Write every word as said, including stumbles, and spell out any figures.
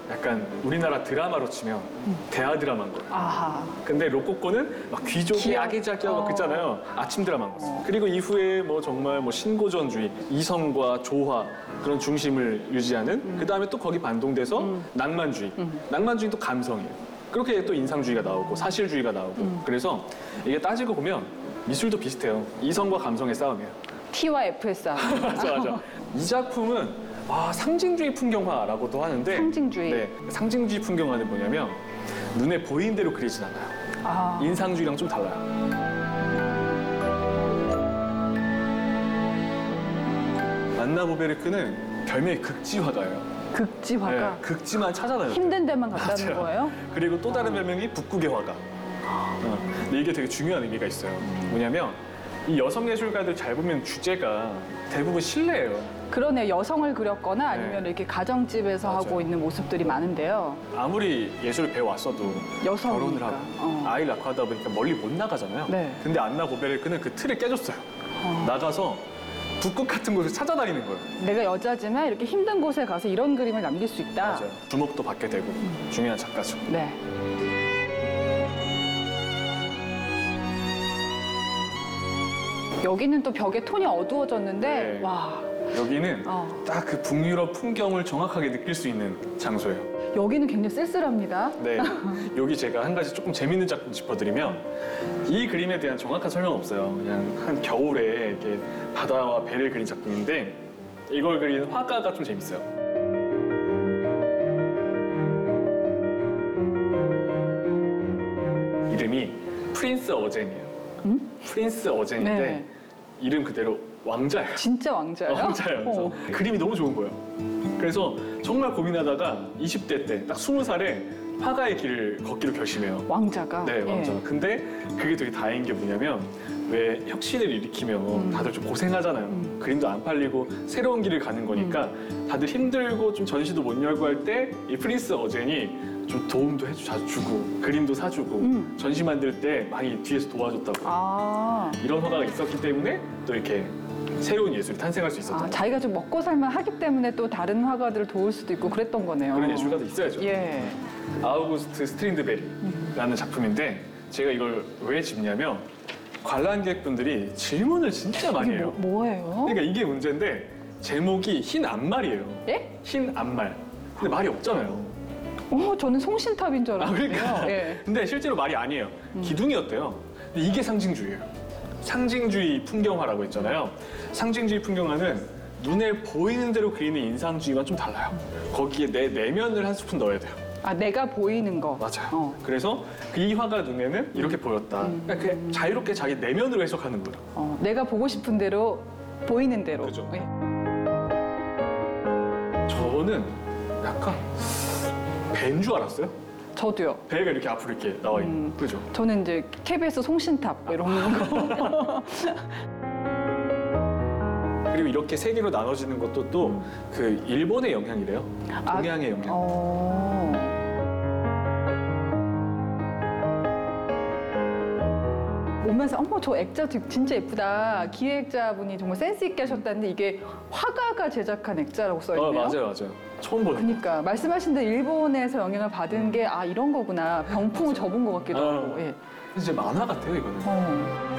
약간 우리나라 드라마로 치면 음. 대하 드라마인 거예요. 아하. 근데 로코코는 막 귀족이 귀여- 아기자기하고 어. 막 있잖아요. 아침 드라마인 거죠. 그리고 이후에 뭐 정말 뭐 신고전주의, 이성과 조화 그런 중심을 유지하는 음. 그 다음에 또 거기 반동돼서 낭만주의. 낭만주의는 또 감성이에요. 그렇게 또 인상주의가 나오고 사실주의가 나오고 음. 그래서 이게 따지고 보면 미술도 비슷해요. 이성과 감성의 싸움이에요. T와 F의 싸움. 맞아, 맞아. 이 작품은 아, 상징주의 풍경화라고도 하는데 상징주의. 네, 상징주의 풍경화는 뭐냐면 눈에 보이는 대로 그리진 않아요. 아. 인상주의랑 좀 달라요. 안나 보베르크는 별명이 극지화가예요. 극지화가 네, 극지만 찾아다녀요. 힘든 데만 갔다는 맞아요. 거예요? 그리고 또 다른 별명이 북극의 화가. 어, 근데 이게 되게 중요한 의미가 있어요. 뭐냐면 이 여성 예술가들 잘 보면 주제가 대부분 실내예요. 그러네요. 여성을 그렸거나 아니면 네. 이렇게 가정집에서 맞아요. 하고 있는 모습들이 많은데요. 아무리 예술을 배워왔어도 여성이니까. 결혼을 하고 어. 아이를 낳고 하다 보니까 멀리 못 나가잖아요. 네. 근데 안나 보베르크는 그 틀을 깨줬어요. 어. 나가서 북극 같은 곳을 찾아다니는 거예요. 내가 여자지만 이렇게 힘든 곳에 가서 이런 그림을 남길 수 있다. 맞아요. 주목도 받게 되고 중요한 작가죠. 네. 여기는 또 벽에 톤이 어두워졌는데 네. 와 여기는 어. 딱 그 북유럽 풍경을 정확하게 느낄 수 있는 장소예요. 여기는 굉장히 쓸쓸합니다. 네, 여기 제가 한 가지 조금 재밌는 작품 짚어드리면 이 그림에 대한 정확한 설명은 없어요. 그냥 한 겨울에 이렇게 바다와 배를 그린 작품인데 이걸 그린 화가가 좀 재밌어요. 이름이 프린스 어젠이에요. 음? 프린스 어젠인데 네. 이름 그대로 왕자예요. 진짜 왕자예요? 왕자예요. 그래서 어. 그림이 너무 좋은 거예요. 그래서 정말 고민하다가 이십 대 때 딱 스무 살에 화가의 길을 걷기로 결심해요. 왕자가. 네, 왕자. 예. 근데 그게 되게 다행인 게 뭐냐면 왜 혁신을 일으키면 음. 다들 좀 고생하잖아요. 그림도 안 팔리고 새로운 길을 가는 거니까 음. 다들 힘들고 좀 전시도 못 열고 할 때 이 프린스 어젠이 좀 도움도 해주, 자주 주고 그림도 사주고 음. 전시 만들 때 많이 뒤에서 도와줬다고. 아, 이런 화가가 있었기 때문에 또 이렇게 새로운 예술이 탄생할 수 있었던 아, 자기가 좀 먹고 살만 하기 때문에 또 다른 화가들을 도울 수도 있고 그랬던 거네요. 그런 예술가도 있어야죠. 예. 아우구스트 스트린드베리라는 작품인데 제가 이걸 왜 짚냐면 관람객분들이 질문을 진짜 많이 이게 해요. 뭐, 뭐예요? 그러니까 이게 문제인데 제목이 흰 앞말이에요. 예? 흰 앞말. 근데 말이 없잖아요. 어, 저는 송신탑인 줄 아, 알았는데요. 그러니까. 예. 근데 실제로 말이 아니에요. 기둥이었대요. 근데 이게 상징주의예요. 상징주의 풍경화라고 했잖아요. 상징주의 풍경화는 눈에 보이는 대로 그리는 인상주의와 좀 달라요. 거기에 내 내면을 한 스푼 넣어야 돼요. 아, 내가 보이는 거. 맞아요. 어. 그래서 이 화가 눈에는 이렇게 보였다. 음. 그러니까 그냥 자유롭게 자기 내면으로 해석하는 거예요. 어, 내가 보고 싶은 대로 보이는 대로. 그죠. 예. 저는 약간 배인 줄 알았어요. 저도요. 배가 이렇게 앞으로 이렇게 나와 있는. 음. 그죠? 저는 이제 케이비에스 송신탑 이런 거. 그리고 이렇게 세 개로 나눠지는 것도 또 그 일본의 영향이래요. 아, 동양의 영향. 어. 보면서 어머 저 액자 진짜 예쁘다. 기획자분이 정말 센스 있게 하셨다는데 이게 화가가 제작한 액자라고 써 있네요. 어, 맞아요, 맞아요. 처음 보는. 그러니까 말씀하신 대로 일본에서 영향을 받은 게 아 이런 거구나. 병풍을 접은 것 같기도 어. 하고. 예. 이제 만화 같아요, 이거는. 어.